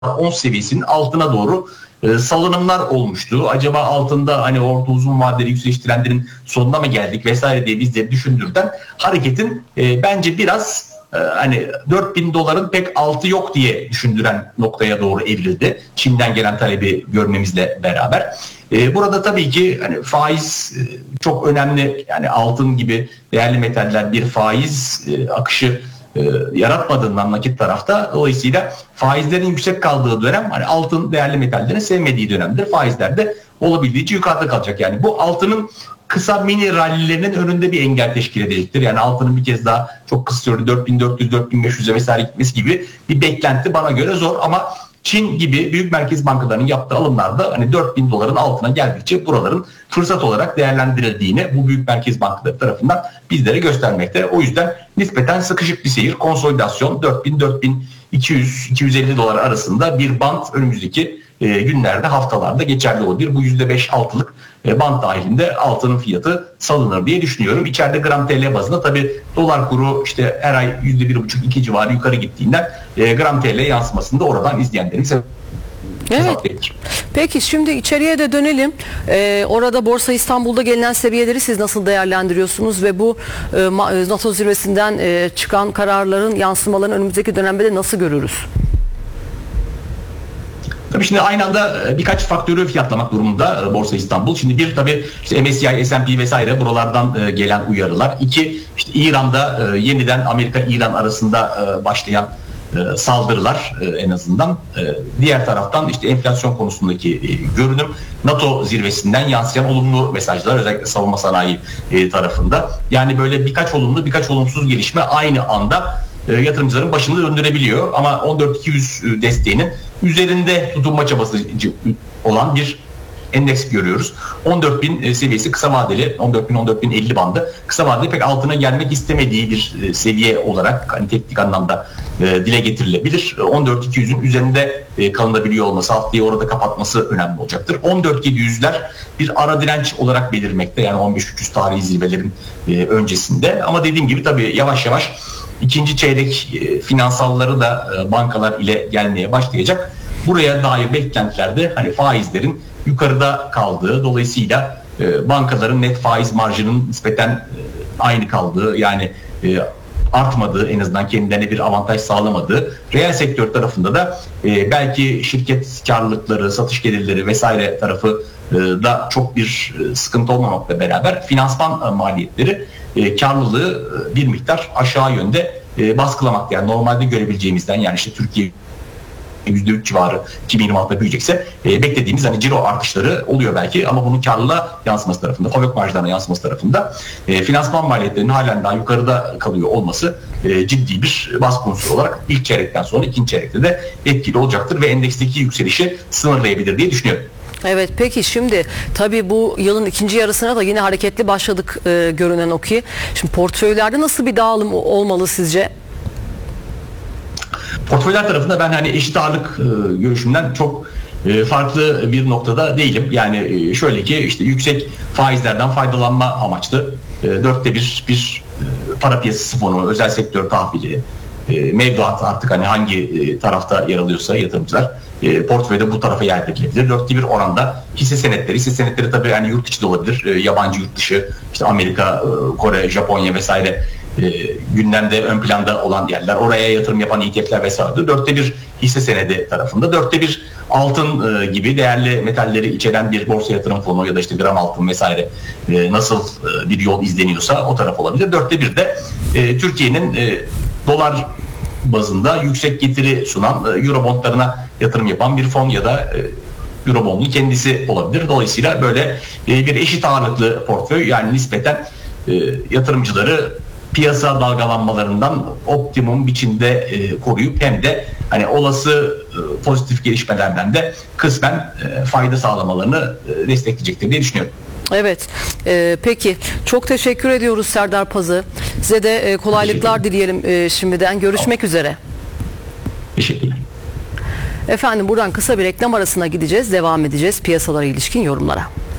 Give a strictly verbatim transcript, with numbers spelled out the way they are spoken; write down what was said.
on seviyesinin altına doğru e, salınımlar olmuştu. Acaba altında hani orta uzun vadeli yükseliş trendinin sonuna mı geldik vesaire diye bizleri düşündürten hareketin e, bence biraz e, hani dört bin doların pek altı yok diye düşündüren noktaya doğru evrildi. Çin'den gelen talebi görmemizle beraber. E, burada tabii ki hani faiz e, çok önemli. Yani altın gibi değerli metaller bir faiz e, akışı E, yaratmadığından nakit tarafta, dolayısıyla faizlerin yüksek kaldığı dönem hani altın değerli metallerin sevmediği dönemdir. Faizler de olabildiğince yukarıda kalacak. Yani bu altının kısa mini rallilerinin önünde bir engel teşkil edecektir. Yani altının bir kez daha çok kısa sürede dört bin dört yüz dört bin beş yüze vesaire gitmesi gibi bir beklenti bana göre zor, ama Çin gibi büyük merkez bankalarının yaptığı alımlarda hani dört bin doların altına geldikçe buraların fırsat olarak değerlendirildiğini bu büyük merkez bankaları tarafından bizlere göstermekte. O yüzden nispeten sıkışık bir seyir, konsolidasyon dört bin dört bin iki yüz iki yüz elli dolar arasında bir band önümüzdeki e, günlerde, haftalarda geçerli olabilir. Bu yüzde beş altılık e, band dahilinde altının fiyatı salınır diye düşünüyorum. İçeride gram T L bazında tabii dolar kuru işte her ay yüzde bir buçuk iki civarı yukarı gittiğinden e, gram T L yansımasını da oradan izleyenlerimiz evet. Peki şimdi içeriye de dönelim. Ee, orada Borsa İstanbul'da gelinen seviyeleri siz nasıl değerlendiriyorsunuz ve bu e, NATO zirvesinden e, çıkan kararların yansımalarını önümüzdeki dönemde de nasıl görürüz? Tabii şimdi aynı anda birkaç faktörü fiyatlamak durumunda Borsa İstanbul. Şimdi bir tabii işte M S C I, S and P vesaire buralardan gelen uyarılar. İki işte İran'da yeniden Amerika-İran arasında başlayan saldırılar en azından. Diğer taraftan işte enflasyon konusundaki görünüm, NATO zirvesinden yansıyan olumlu mesajlar özellikle savunma sanayi tarafında. Yani böyle birkaç olumlu birkaç olumsuz gelişme aynı anda yatırımcıların başını döndürebiliyor. Ama on dört bin iki yüz desteğinin üzerinde tutunma çabası olan bir endeks görüyoruz. on dört bin seviyesi kısa vadeli, on dört bin on dört bin elli bandı kısa vadeli pek altına gelmek istemediği bir seviye olarak hani teknik anlamda dile getirilebilir. on dört bin iki yüzün üzerinde kalınabiliyor olması, haftayı orada kapatması önemli olacaktır. on dört bin yedi yüzler bir ara direnç olarak belirmekte, yani on beş bin üç yüz tarihi zirvelerin öncesinde. Ama dediğim gibi tabii yavaş yavaş İkinci çeyrek e, finansalları da e, bankalar ile gelmeye başlayacak. Buraya dair beklentilerde hani faizlerin yukarıda kaldığı, dolayısıyla e, bankaların net faiz marjının nispeten e, aynı kaldığı, yani e, artmadığı, en azından kendilerine bir avantaj sağlamadığı, reel sektör tarafında da e, belki şirket karlılıkları, satış gelirleri vesaire tarafı e, da çok bir e, sıkıntı olmamakla beraber finansman e, maliyetleri e, karlılığı e, bir miktar aşağı yönde e, baskılamakta. Yani normalde görebileceğimizden, yani işte Türkiye yüzde üç civarı iki bin yirmi altıda büyüyecekse e, beklediğimiz hani ciro artışları oluyor belki, ama bunun karlılığa yansıması tarafında, fabrik marjlarına yansıması tarafında e, finansman maliyetlerinin halen daha yukarıda kalıyor olması e, ciddi bir baskı unsuru olarak ilk çeyrekten sonra ikinci çeyrekte de etkili olacaktır ve endeksteki yükselişi sınırlayabilir diye düşünüyorum. Evet, peki şimdi tabii bu yılın ikinci yarısına da yine hareketli başladık e, görünen o ki. Şimdi portföylerde nasıl bir dağılım olmalı sizce? Portföyler tarafında ben hani eşit ağırlık e, görüşümden çok e, farklı bir noktada değilim. Yani e, şöyle ki işte yüksek faizlerden faydalanma amaçlı e, dörtte bir bir e, para piyasası fonu, özel sektör tahvili, e, mevduat, artık hani hangi e, tarafta yer alıyorsa yatırımcılar e, portföyde bu tarafa yer verilebilir. Dörtte bir oranda hisse senetleri, hisse senetleri tabii yani yurt içi de olabilir, e, yabancı yurt dışı, işte Amerika, e, Kore, Japonya vesaire E, gündemde ön planda olan yerler, oraya yatırım yapan E T F'ler vesaire. Dörtte bir hisse senedi tarafında, dörtte bir altın e, gibi değerli metalleri içeren bir borsa yatırım fonu ya da işte gram altın vesaire e, nasıl e, bir yol izleniyorsa o taraf olabilir. Dörtte bir de e, Türkiye'nin e, dolar bazında yüksek getiri sunan e, Eurobondlarına yatırım yapan bir fon ya da e, Eurobond'un kendisi olabilir. Dolayısıyla böyle e, bir eşit ağırlıklı portföy, yani nispeten e, yatırımcıları piyasa dalgalanmalarından optimum biçimde e, koruyup hem de hani olası e, pozitif gelişmelerden de kısmen e, fayda sağlamalarını e, destekleyecektir diye düşünüyorum. Evet. E, peki. Çok teşekkür ediyoruz Serdar Pazı. Size de e, kolaylıklar dileyelim e, şimdiden. Görüşmek tamam. üzere. Teşekkürler. Efendim buradan kısa bir reklam arasına gideceğiz. Devam edeceğiz piyasalara ilişkin yorumlara.